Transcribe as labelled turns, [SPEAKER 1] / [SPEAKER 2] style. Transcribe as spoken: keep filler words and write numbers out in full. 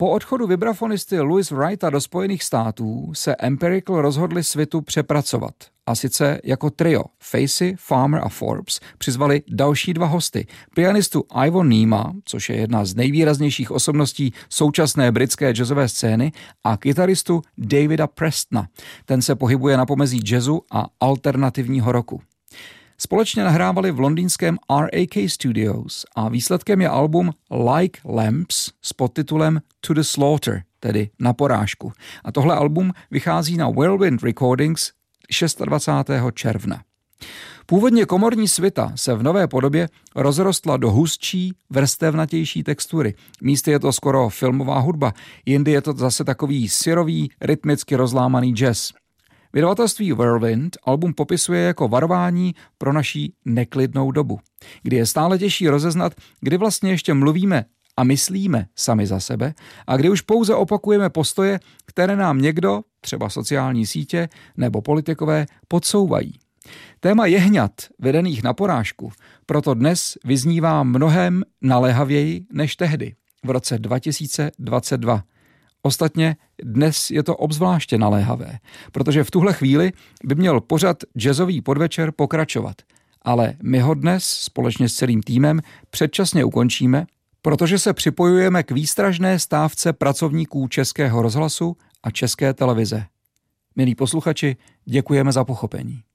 [SPEAKER 1] Po odchodu vibrafonisty Louis Wrighta do Spojených států se Empirical rozhodli svitu přepracovat. A sice jako trio Facey, Farmer a Forbes přizvali další dva hosty. Pianistu Ivor Neema, což je jedna z nejvýraznějších osobností současné britské jazzové scény, a kytaristu Davida Prestona. Ten se pohybuje na pomezí jazzu a alternativního roku. Společně nahrávali v londýnském R A K Studios a výsledkem je album Like Lamps s podtitulem To the Slaughter, tedy Na porážku. A tohle album vychází na Whirlwind Recordings dvacátého šestého června. Původně komorní svita se v nové podobě rozrostla do hustší, vrstevnatější textury. Místy je to skoro filmová hudba, jindy je to zase takový syrový, rytmicky rozlámaný jazz. Vydavatelství Whirlwind album popisuje jako varování pro naší neklidnou dobu, kdy je stále těžší rozeznat, kdy vlastně ještě mluvíme a myslíme sami za sebe a kdy už pouze opakujeme postoje, které nám někdo, třeba sociální sítě nebo politikové, podsouvají. Téma jehňat vedených na porážku proto dnes vyznívá mnohem naléhavěji než tehdy, v roce dva tisíce dvacet dva. Ostatně dnes je to obzvláště naléhavé, protože v tuhle chvíli by měl pořad jazzový podvečer pokračovat. Ale my ho dnes společně s celým týmem předčasně ukončíme, protože se připojujeme k výstražné stávce pracovníků Českého rozhlasu a České televize. Milí posluchači, děkujeme za pochopení.